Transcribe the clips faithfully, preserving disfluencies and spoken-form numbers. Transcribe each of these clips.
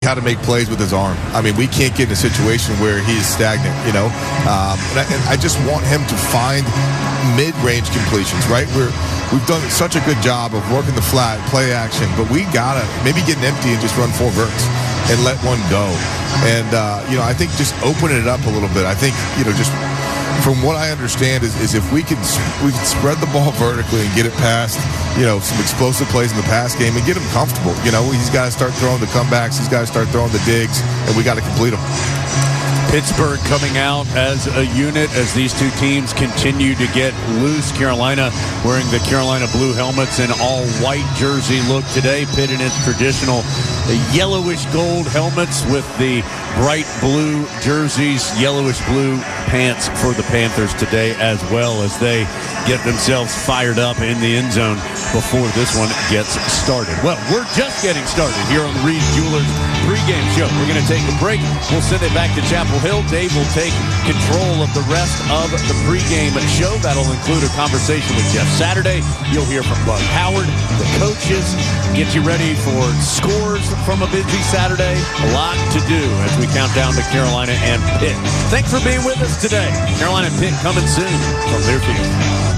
how to make plays with his arm. I mean, we can't get in a situation where he is stagnant, you know. Um, and, I, and I just want him to find mid-range completions, right? We're, we've done such a good job of working the flat, play action, but we got to maybe get an empty and just run four verts and let one go. And, uh, you know, I think just opening it up a little bit. I think, you know, just from what I understand is, is if we can we can spread the ball vertically and get it past, you know, some explosive plays in the pass game and get him comfortable. You know, he's got to start throwing the comebacks. He's got to start throwing the digs, and we got to complete them. Pittsburgh coming out as a unit as these two teams continue to get loose. Carolina wearing the Carolina blue helmets and all white jersey look today. Pitt in its traditional yellowish gold helmets with the bright blue jerseys, yellowish blue pants for the Panthers today, as well as they get themselves fired up in the end zone before this one gets started. Well, we're just getting started here on the Reed Jewelers pregame show. We're going to take a break. We'll send it back to Chapel Hill. Dave will take control of the rest of the pregame show. That'll include a conversation with Jeff Saturday. You'll hear from Bud Howard, the coaches, get you ready for scores from a busy Saturday. A lot to do as we count down to Carolina and Pitt. Thanks for being with us today. Carolina and Pitt coming soon from Learfield.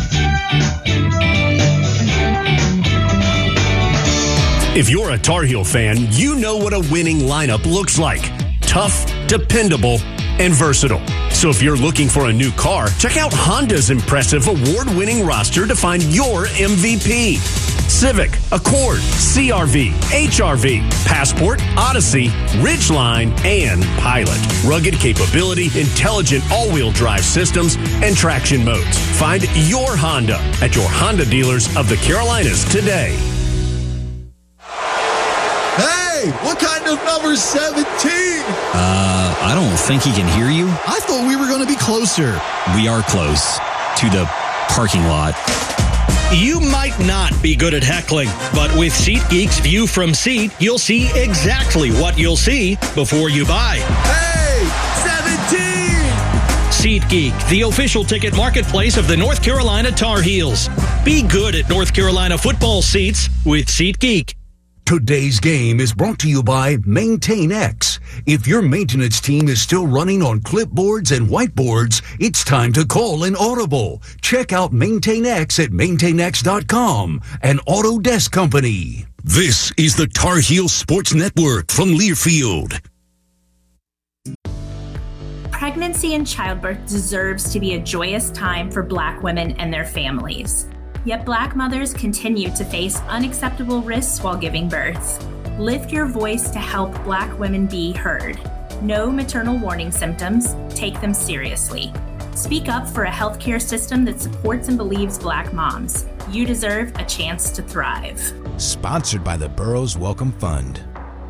If you're a Tar Heel fan, you know what a winning lineup looks like. Tough, dependable, and versatile. So if you're looking for a new car, check out Honda's impressive award-winning roster to find your M V P. Civic, Accord, C R V, H R V, Passport, Odyssey, Ridgeline, and Pilot. Rugged capability, intelligent all-wheel drive systems, and traction modes. Find your Honda at your Honda dealers of the Carolinas today. Hey, what kind of number seventeen? Uh, I don't think he can hear you. I thought we were going to be closer. We are close to the parking lot. You might not be good at heckling, but with SeatGeek's View from Seat, you'll see exactly what you'll see before you buy. Hey, seventeen! SeatGeek, the official ticket marketplace of the North Carolina Tar Heels. Be good at North Carolina football seats with SeatGeek. Today's game is brought to you by MaintainX. If your maintenance team is still running on clipboards and whiteboards, it's time to call an Audible. Check out MaintainX at maintain x dot com, an Autodesk company. This is the Tar Heel Sports Network from Learfield. Pregnancy and childbirth deserves to be a joyous time for Black women and their families. Yet Black mothers continue to face unacceptable risks while giving birth. Lift your voice to help Black women be heard. Know maternal warning symptoms, take them seriously. Speak up for a healthcare system that supports and believes Black moms. You deserve a chance to thrive. Sponsored by the Burroughs Welcome Fund.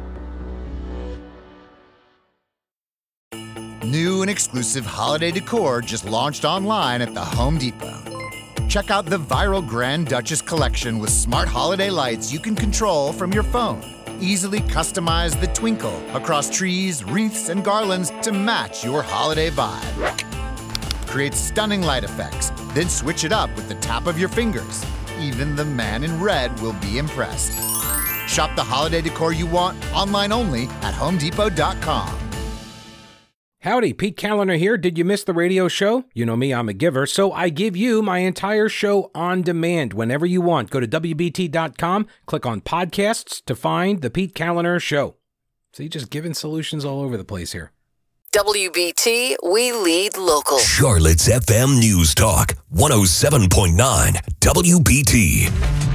New and exclusive holiday decor just launched online at the Home Depot. Check out the viral Grand Duchess collection with smart holiday lights you can control from your phone. Easily customize the twinkle across trees, wreaths, and garlands to match your holiday vibe. Create stunning light effects, then switch it up with the tap of your fingers. Even the man in red will be impressed. Shop the holiday decor you want online only at home depot dot com. Howdy, Pete Callender here. Did you miss the radio show? You know me, I'm a giver, so I give you my entire show on demand whenever you want. Go to W B T dot com, click on podcasts to find the Pete Callender Show. See, just giving solutions all over the place here. W B T, we lead local. Charlotte's F M News Talk, one oh seven point nine W B T.